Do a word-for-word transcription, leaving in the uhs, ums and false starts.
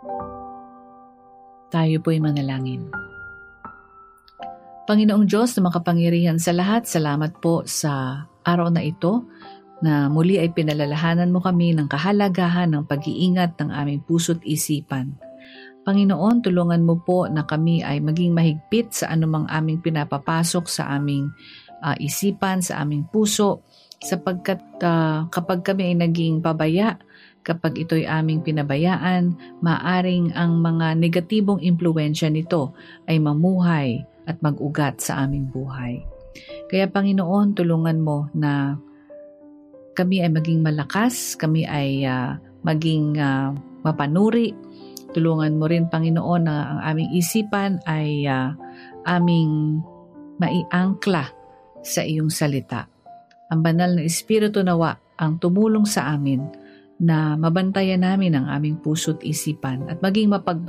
Tayo po'y manalangin. Panginoong Diyos na makapangyarihan sa lahat, salamat po sa araw na ito na muli ay pinalalahanan mo kami ng kahalagahan ng pag-iingat ng aming puso't isipan. Panginoon, tulungan mo po na kami ay maging mahigpit sa anumang aming pinapapasok sa aming uh, isipan, sa aming puso, sapagkat uh, kapag kami ay naging pabaya, kapag ito'y aming pinabayaan, maaring ang mga negatibong impluwensya nito ay mamuhay at mag-ugat sa aming buhay. Kaya Panginoon, tulungan mo na kami ay maging malakas, kami ay uh, maging uh, mapanuri. Tulungan mo rin Panginoon na ang aming isipan ay uh, aming maiangkla sa iyong salita. Ang banal na Espiritu nawa ang tumulong sa amin na mabantayan namin ang aming puso't isipan at maging mapagbantayan